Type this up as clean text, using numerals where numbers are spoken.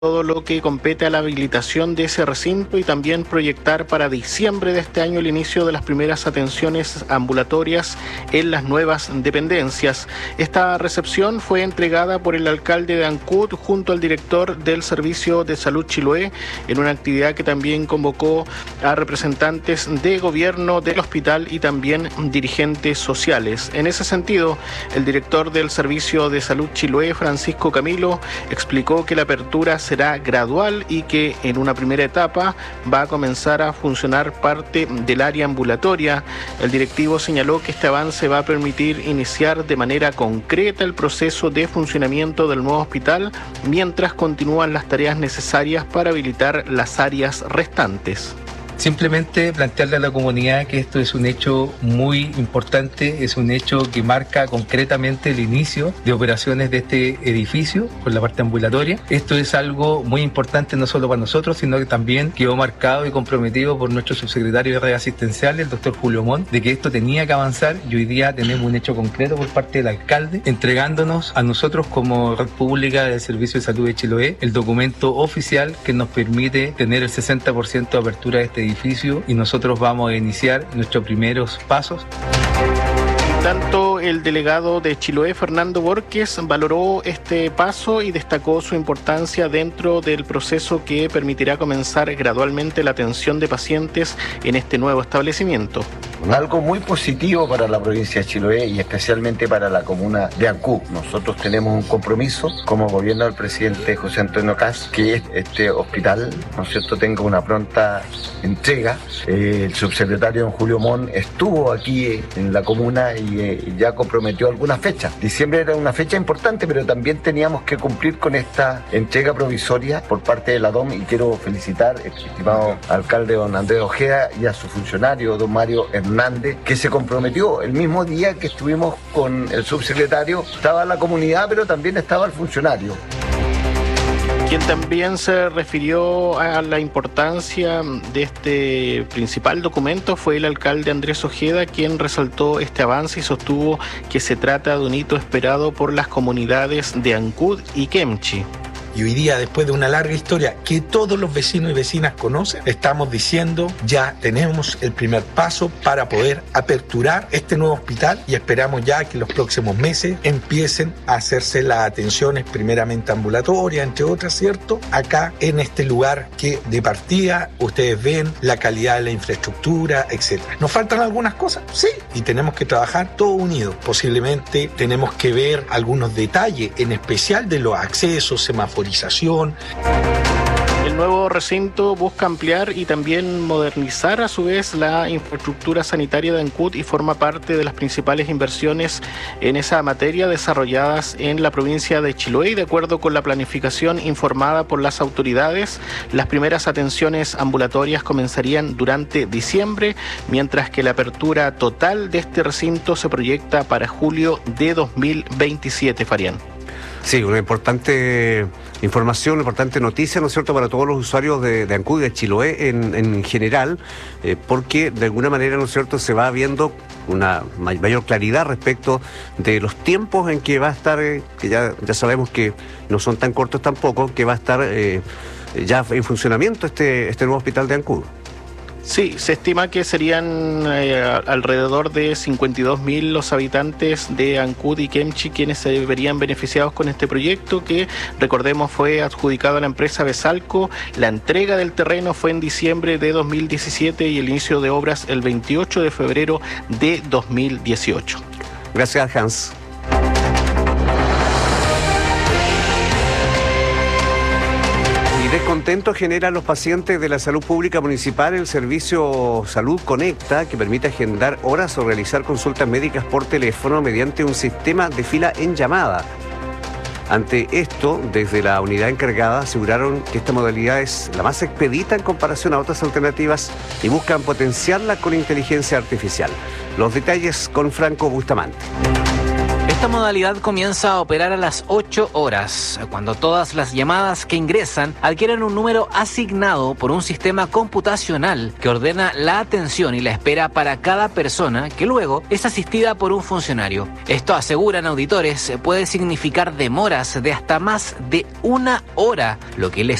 todo lo que compete a la habilitación de ese recinto y también proyectar para diciembre de este año el inicio de las primeras atenciones ambulatorias en las nuevas dependencias. Esta recepción fue entregada por el alcalde de Ancud junto al director del Servicio de Salud Chiloé en una actividad que también convocó a representantes de gobierno del hospital y también dirigentes sociales. En ese sentido, el director del Servicio de Salud Chiloé, Francisco Camilo, explicó que la apertura será gradual y que en una primera etapa va a comenzar a funcionar parte del área ambulatoria. El directivo señaló que este avance va a permitir iniciar de manera concreta el proceso de funcionamiento del nuevo hospital mientras continúan las tareas necesarias para habilitar las áreas restantes. Simplemente plantearle a la comunidad que esto es un hecho muy importante, es un hecho que marca concretamente el inicio de operaciones de este edificio por la parte ambulatoria. Esto es algo muy importante no solo para nosotros, sino que también quedó marcado y comprometido por nuestro subsecretario de redes asistenciales, el doctor Julio Montt, de que esto tenía que avanzar y hoy día tenemos un hecho concreto por parte del alcalde, entregándonos a nosotros como red pública del Servicio de Salud de Chiloé el documento oficial que nos permite tener el 60% de apertura de este edificio y nosotros vamos a iniciar nuestros primeros pasos. Tanto el delegado de Chiloé, Fernando Borges, valoró este paso y destacó su importancia dentro del proceso que permitirá comenzar gradualmente la atención de pacientes en este nuevo establecimiento. Algo muy positivo para la provincia de Chiloé y especialmente para la comuna de Ancud. Nosotros tenemos un compromiso como gobierno del presidente José Antonio Kast que este hospital, ¿no es cierto?, tenga una pronta entrega. El subsecretario don Julio Montt estuvo aquí en la comuna y ya comprometió algunas fechas. Diciembre era una fecha importante, pero también teníamos que cumplir con esta entrega provisoria por parte de la DOM y quiero felicitar al estimado alcalde don Andrés Ojeda y a su funcionario don Mario Hernández, que se comprometió el mismo día que estuvimos con el subsecretario. Estaba la comunidad, pero también estaba el funcionario. Quien también se refirió a la importancia de este principal documento fue el alcalde Andrés Ojeda, quien resaltó este avance y sostuvo que se trata de un hito esperado por las comunidades de Ancud y Kemchi. Y hoy día, después de una larga historia que todos los vecinos y vecinas conocen, estamos diciendo ya tenemos el primer paso para poder aperturar este nuevo hospital y esperamos ya que en los próximos meses empiecen a hacerse las atenciones primeramente ambulatorias, entre otras, ¿cierto? Acá en este lugar que de partida ustedes ven la calidad de la infraestructura, etc. ¿Nos faltan algunas cosas? Sí, y tenemos que trabajar todos unidos. Posiblemente tenemos que ver algunos detalles, en especial de los accesos, semáforos. El nuevo recinto busca ampliar y también modernizar a su vez la infraestructura sanitaria de Ancud y forma parte de las principales inversiones en esa materia desarrolladas en la provincia de Chiloé. De acuerdo con la planificación informada por las autoridades, las primeras atenciones ambulatorias comenzarían durante diciembre, mientras que la apertura total de este recinto se proyecta para julio de 2027, Farián. Sí, una importante información, una importante noticia, ¿no es cierto?, para todos los usuarios de Ancud y de Chiloé en general, porque de alguna manera, ¿no es cierto?, se va viendo una mayor claridad respecto de los tiempos en que va a estar, que ya sabemos que no son tan cortos tampoco, que va a estar ya en funcionamiento este nuevo hospital de Ancud. Sí, se estima que serían alrededor de 52.000 los habitantes de Ancud y Kemchi quienes se verían beneficiados con este proyecto que, recordemos, fue adjudicado a la empresa Besalco. La entrega del terreno fue en diciembre de 2017 y el inicio de obras el 28 de febrero de 2018. Gracias, Hans. Descontento generan los pacientes de la salud pública municipal el servicio Salud Conecta, que permite agendar horas o realizar consultas médicas por teléfono mediante un sistema de fila en llamada. Ante esto, desde la unidad encargada aseguraron que esta modalidad es la más expedita en comparación a otras alternativas y buscan potenciarla con inteligencia artificial. Los detalles con Franco Bustamante. Esta modalidad comienza a operar a las 8 horas, cuando todas las llamadas que ingresan adquieren un número asignado por un sistema computacional que ordena la atención y la espera para cada persona, que luego es asistida por un funcionario. Esto, aseguran auditores, puede significar demoras de hasta más de 1 hora, lo que les